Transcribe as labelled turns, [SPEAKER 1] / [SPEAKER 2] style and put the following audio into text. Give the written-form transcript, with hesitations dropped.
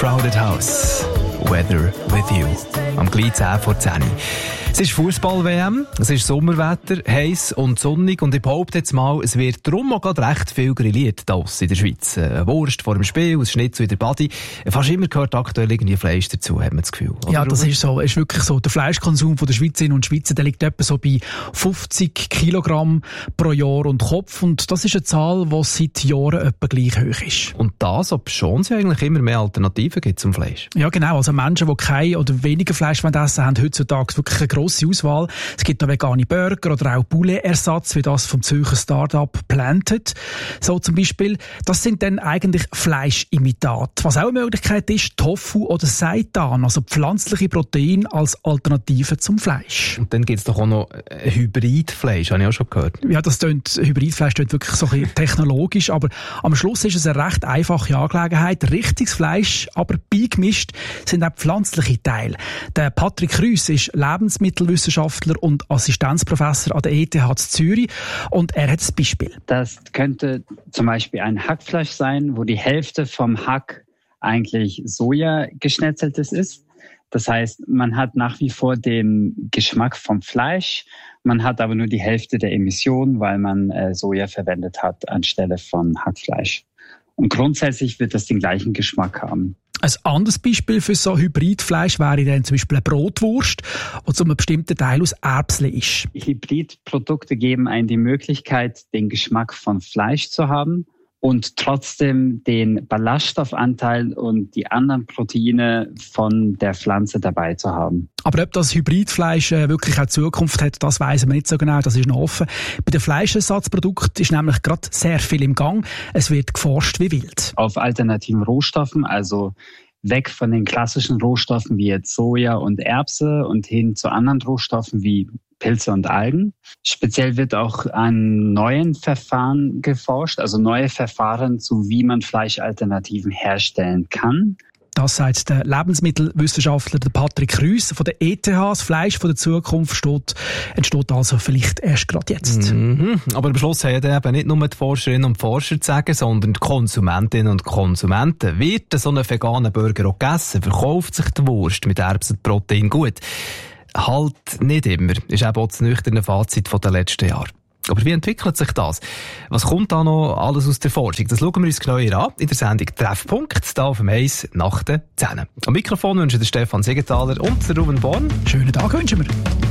[SPEAKER 1] Crowded House. Weather with you. Am gleich 10 vor 10. Es ist Fußball-WM, es ist Sommerwetter, heiß und sonnig und ich behaupte jetzt mal, es wird darum auch gerade recht viel grilliert hier in der Schweiz. Eine Wurst vor dem Spiel, ein Schnitzel in der Body. Fast immer gehört aktuell irgendwie Fleisch dazu, hat man das Gefühl. Oder?
[SPEAKER 2] Ja, das ist so, ist wirklich so. Der Fleischkonsum der Schweizerinnen und Schweizer, der liegt etwa so bei 50 Kilogramm pro Jahr und Kopf und das ist eine Zahl, die seit Jahren etwa gleich hoch ist.
[SPEAKER 1] Und das, obschon es ja eigentlich immer mehr Alternativen gibt zum Fleisch.
[SPEAKER 2] Ja, genau. Also Menschen, die kein oder weniger Fleisch essen, haben heutzutage wirklich eine grosse Auswahl. Es gibt auch vegane Burger oder auch Poulet-Ersatz, wie das vom Zürcher Start-up Planted. So zum Beispiel. Das sind dann eigentlich Fleischimitate. Was auch eine Möglichkeit ist, Tofu oder Seitan, also pflanzliche Proteine als Alternative zum Fleisch.
[SPEAKER 1] Und dann gibt es doch auch noch Hybridfleisch, habe ich auch schon gehört.
[SPEAKER 2] Ja, Hybridfleisch klingt wirklich so ein bisschen technologisch, aber am Schluss ist es eine recht einfache Angelegenheit. Richtiges Fleisch, aber beigemischt sind auch pflanzliche Teile. Der Patrick Rüss ist Lebensmittelwissenschaftler und Assistenzprofessor an der ETH Zürich und er hat ein Beispiel.
[SPEAKER 3] Das könnte zum Beispiel ein Hackfleisch sein, wo die Hälfte vom Hack eigentlich Soja geschnetzeltes ist. Das heißt, man hat nach wie vor den Geschmack vom Fleisch, man hat aber nur die Hälfte der Emissionen, weil man Soja verwendet hat anstelle von Hackfleisch. Und grundsätzlich wird das den gleichen Geschmack haben.
[SPEAKER 2] Ein anderes Beispiel für so Hybridfleisch wäre dann zum Beispiel eine Brotwurst, die zu einem bestimmten Teil aus Erbsen ist.
[SPEAKER 3] Hybridprodukte geben einem die Möglichkeit, den Geschmack von Fleisch zu haben und trotzdem den Ballaststoffanteil und die anderen Proteine von der Pflanze dabei zu haben.
[SPEAKER 2] Aber ob das Hybridfleisch wirklich auch Zukunft hat, das weiss man nicht so genau, das ist noch offen. Bei den Fleischersatzprodukten ist nämlich gerade sehr viel im Gang. Es wird geforscht wie wild.
[SPEAKER 3] Auf alternativen Rohstoffen, also weg von den klassischen Rohstoffen wie jetzt Soja und Erbse und hin zu anderen Rohstoffen wie Pilze und Algen. Speziell wird auch an neuen Verfahren geforscht, also neue Verfahren zu wie man Fleischalternativen herstellen kann.
[SPEAKER 2] Das sagt der Lebensmittelwissenschaftler Patrick Rüss von der ETH. Das Fleisch von der Zukunft entsteht also vielleicht erst gerade jetzt.
[SPEAKER 1] Aber am Schluss haben eben nicht nur die Forscherinnen und Forscher zu sagen, sondern die Konsumentinnen und Konsumenten. Wird so ein veganer Burger auch gegessen? Verkauft sich die Wurst mit Erbsenprotein gut? Halt nicht immer, ist eben auch das nüchterne Fazit der letzten Jahre. Aber wie entwickelt sich das? Was kommt da noch alles aus der Forschung? Das schauen wir uns genauer an in der Sendung Treffpunkt, hier auf dem 1 nach den 10. Am Mikrofon wünschen der Stefan Siegenthaler und der Ruben Born.
[SPEAKER 2] Schönen Tag wünschen wir.